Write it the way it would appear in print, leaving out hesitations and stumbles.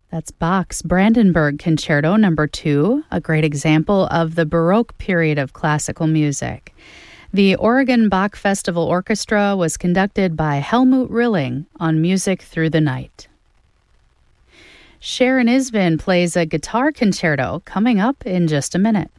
That's Bach's Brandenburg Concerto No. 2, a great example of the Baroque period of classical music. The Oregon Bach Festival Orchestra was conducted by Helmut Rilling on Music Through the Night. Sharon Isbin plays a guitar concerto coming up in just a minute.